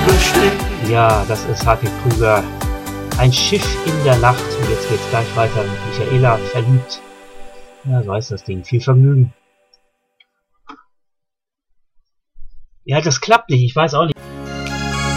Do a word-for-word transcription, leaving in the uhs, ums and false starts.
überstehen. Ja, das ist H P Krüger. Ein Schiff in der Nacht. Und jetzt geht's gleich weiter mit Michaela verliebt. Ja, so heißt das Ding. Viel Vergnügen. Ja, das klappt nicht. Ich weiß auch nicht.